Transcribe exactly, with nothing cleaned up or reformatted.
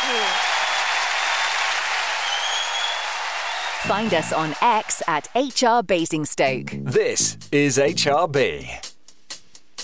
Find us on X at H R Basingstoke. This is H R B.